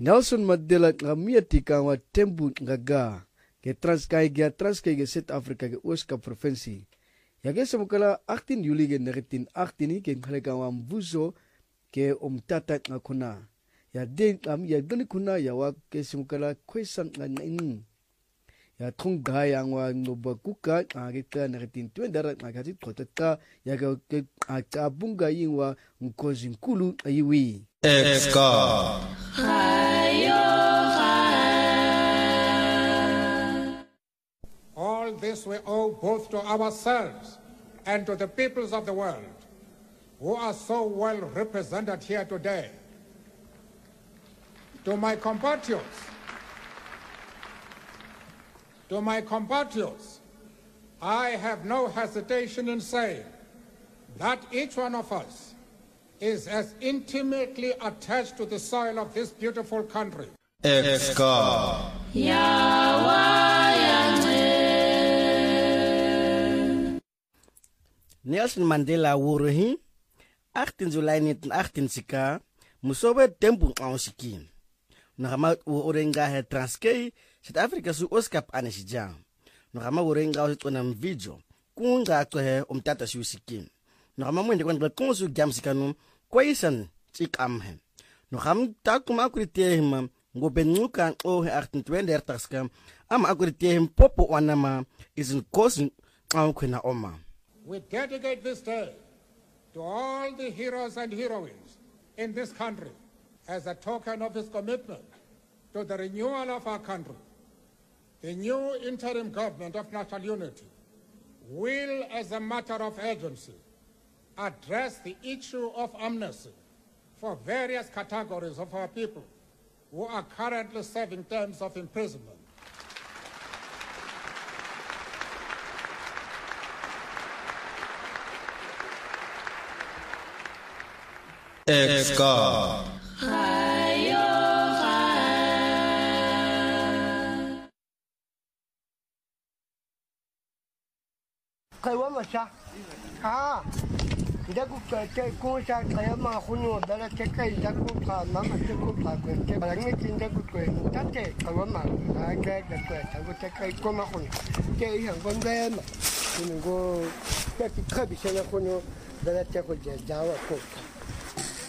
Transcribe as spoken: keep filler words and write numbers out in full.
Nelson Mandela ngamia tika wa tembu ngaga ke Transkei ge Transkei ge South Africa ge Ooskaap provinsie. Ya ge semukala achttien Juli ge negentien achttien ke ngaleka wa mvuzo ke omtata ngakuna. Ya den am ya doni kuna ya wa ke semukala kwesan nganin. Ya trong gaya wa ngoba kuka age ka negentien twendara ngakati kotata ya ge abunga yinwa nkozi nkulu ayiwi. Exka. All this we owe both to ourselves and to the peoples of the world who are so well represented here today. To my compatriots, to my compatriots, I have no hesitation in saying that each one of us is as intimately attached to the soil of this beautiful country. Exka. Nelson Mandela wuruhi achttien July negentien achttien sika musobe tempu ngawsikin nagama urenga he Transkei South Africa su Ooskaap anishija nagama urenga usitona mvideo kunga kwe umtata siusikin nagama mwende kwa konsu gamsikanu kwaisan chikamhe nagam takuma akuritehima ngobenguka o achttien tweeëndertig ska ama akuritehim popo wanama isin kosin awkwena oma. We dedicate this day to all the heroes and heroines in this country as a token of his commitment to the renewal of our country. The new interim government of national unity will, as a matter of urgency, address the issue of amnesty for various categories of our people who are currently serving terms of imprisonment. Exka. Kaiwa masha. Ah. Ida ku ke ku sa kaya ma khunu dala ke kai da ku pa mama ke ku pa ku ke balangi tinda ku ku tate kaiwa ma ga ga ku ta ku te kai ko ma khunu ke ihan gon ga ma ku ngo ke ki khabi se na khunu dala te ku ja jawa ku